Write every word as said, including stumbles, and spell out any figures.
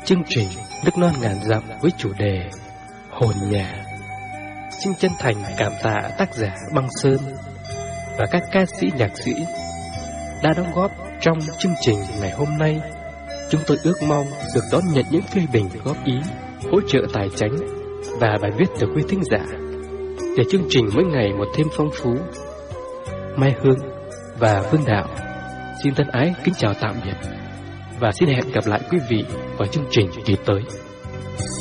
chương trình Nước Non Ngàn Dặm với chủ đề Hồn Nhà. Xin chân thành cảm tạ tác giả Băng Sơn và các ca sĩ nhạc sĩ đã đóng góp trong chương trình ngày hôm nay. Chúng tôi ước mong được đón nhận những phê bình góp ý, hỗ trợ tài chánh và bài viết từ quý thính giả để chương trình mỗi ngày một thêm phong phú. Mai Hương và Vương Đạo xin thân ái kính chào tạm biệt và xin hẹn gặp lại quý vị vào chương trình kỳ tới.